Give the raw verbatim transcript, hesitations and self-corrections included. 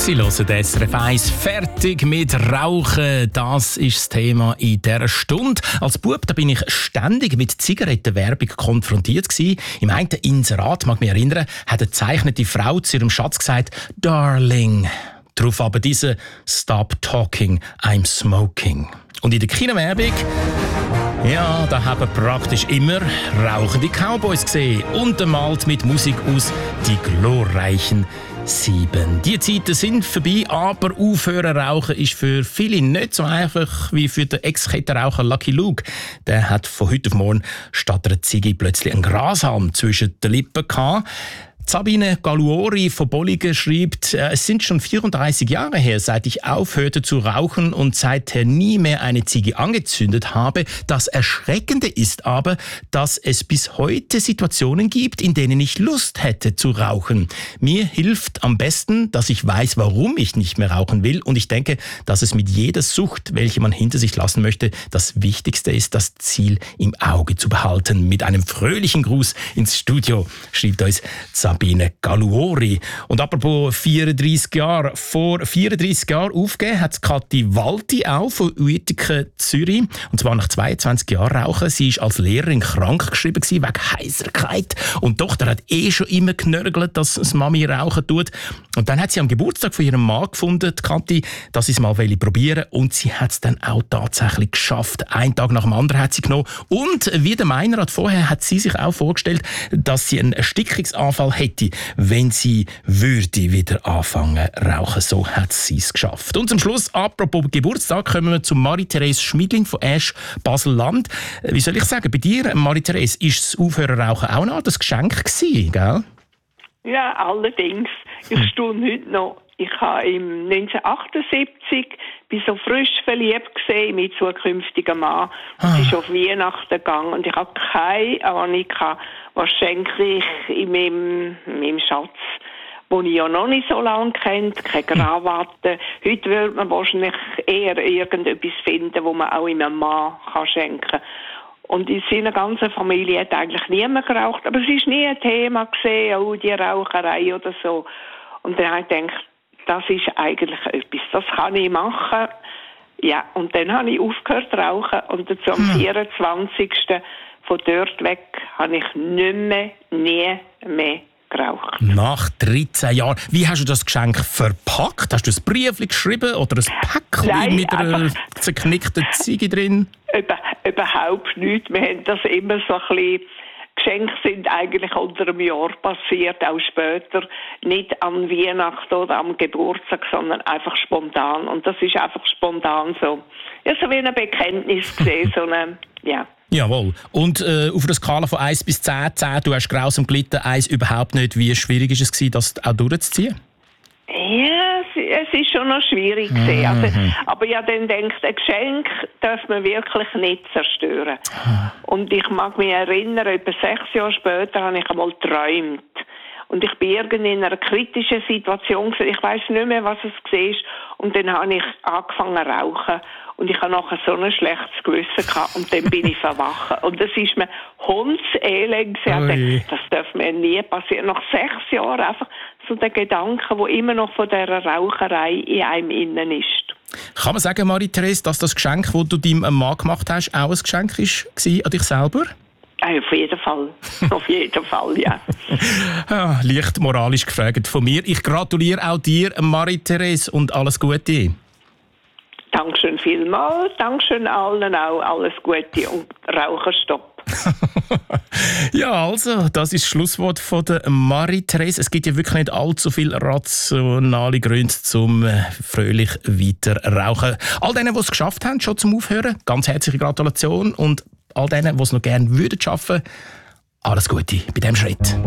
Sie hören S R F eins fertig mit Rauchen. Das ist das Thema in dieser Stunde. Als Bub da bin ich ständig mit Zigarettenwerbung konfrontiert gewesen. Im einen Inserat, mag mich erinnern, hat eine zeichnete Frau zu ihrem Schatz gesagt, «Darling». Darauf aber diese «Stop talking, I'm smoking». Und in der Kinowerbung, ja, da haben wir praktisch immer rauchende Cowboys gesehen. Untermalt mit Musik aus «Die glorreichen Sieben». Die Zeiten sind vorbei, aber aufhören rauchen ist für viele nicht so einfach wie für den Ex-Kettenraucher Lucky Luke. Der hat von heute auf morgen statt einer Ziege plötzlich einen Grashalm zwischen den Lippen gehabt. Sabine Galuori von Bolligen schreibt, es sind schon vierunddreißig Jahre her, seit ich aufhörte zu rauchen und seither nie mehr eine Ziege angezündet habe. Das Erschreckende ist aber, dass es bis heute Situationen gibt, in denen ich Lust hätte zu rauchen. Mir hilft am besten, dass ich weiß, warum ich nicht mehr rauchen will, und ich denke, dass es mit jeder Sucht, welche man hinter sich lassen möchte, das Wichtigste ist, das Ziel im Auge zu behalten. Mit einem fröhlichen Gruß ins Studio schreibt uns Sabine Galuori. Und apropos vierunddreißig Jahre. Vor vierunddreißig Jahren aufgegeben hat Kathi Walti auch von Uetiken, Zürich. Und zwar nach zweiundzwanzig Jahren Rauchen. Sie war als Lehrerin krank geschrieben wegen Heiserkeit. Und die Tochter hat eh schon immer genörgelt, dass das Mami rauchen tut. Und dann hat sie am Geburtstag von ihrem Mann gefunden, Kathi, dass sie es mal probieren will. Und sie hat es dann auch tatsächlich geschafft. Einen Tag nach dem anderen hat sie genommen. Und wie der Meinrad vorher hat sie sich auch vorgestellt, dass sie einen Erstickungsanfall hätte, wenn sie würde wieder anfangen rauchen. So hat sie es geschafft. Und zum Schluss, apropos Geburtstag, kommen wir zu Marie-Therese Schmidling von Asch Basel-Land. Wie soll ich sagen, bei dir, Marie-Therese, ist das Aufhören rauchen auch noch das Geschenk gewesen, gell? Ja, allerdings. Ich staune heute noch. Ich habe im neunzehnhundertachtundsiebzig bin so frisch verliebt gesehen mit zukünftigen Mann. Und Ah. es ist auf Weihnachten gegangen und ich habe keine Ahnung gehabt, was schenke ich in meinem, in meinem Schatz, den ich ja noch nicht so lange kennt, keine Krawatte. Heute würde man wahrscheinlich eher irgendetwas finden, wo man auch einem Mann kann schenken kann. Und in seiner ganzen Familie hat eigentlich niemand geraucht, aber es ist nie ein Thema gesehen, oh, die Raucherei oder so. Und dann habe ich gedacht, das ist eigentlich etwas, das kann ich machen. Ja, und dann habe ich aufgehört zu rauchen und dazu am vierundzwanzigsten von dort weg habe ich nicht mehr, nie mehr geraucht. Nach dreizehn Jahren. Wie hast du das Geschenk verpackt? Hast du ein Briefchen geschrieben oder ein Päckchen Nein, mit einer einfach zerknickten Ziege drin? Über, überhaupt nicht. Wir haben das immer so ein bisschen, Geschenke sind eigentlich unter einem Jahr passiert, auch später. Nicht an Weihnachten oder am Geburtstag, sondern einfach spontan. Und das ist einfach spontan so. Ja, so wie ein Bekenntnis gesehen, so eine, ja. Jawohl. Und äh, auf einer Skala von eins bis zehn, zehn, du hast grausam gelitten, eins überhaupt nicht. Wie schwierig war es gewesen, das auch durchzuziehen? Ja, es, es ist schon noch schwierig gewesen. Also, aber ja, dann denkt, ein Geschenk darf man wirklich nicht zerstören. Und ich mag mich erinnern, etwa sechs Jahre später habe ich einmal geträumt. Und ich bin irgendwie in einer kritischen Situation gewesen. Ich weiss nicht mehr, was es war. Und dann habe ich angefangen zu rauchen. Und ich hatte nachher so ein schlechtes Gewissen gehabt. Und dann bin ich verwacht. Und das ist mir hundselend gewesen. Das darf mir nie passieren. Nach sechs Jahren einfach so der Gedanke, der immer noch von dieser Raucherei in einem innen ist. Kann man sagen, Marie-Therese, dass das Geschenk, das du deinem Mann gemacht hast, auch ein Geschenk war an dich selber? Ja, auf jeden Fall. Auf jeden Fall, ja. Ja, leicht moralisch gefragt von mir. Ich gratuliere auch dir, Marie-Therese, und alles Gute. Dankeschön vielmals. Dankeschön allen auch. Alles Gute und Raucherstopp. Ja, also, das ist das Schlusswort von der Marie-Therese. Es gibt ja wirklich nicht allzu viele rationale Gründe zum äh, fröhlich weiter rauchen. All denen, die es geschafft haben, schon zum Aufhören, ganz herzliche Gratulation. Und all denen, die es noch gerne würden schaffen, alles Gute bei diesem Schritt.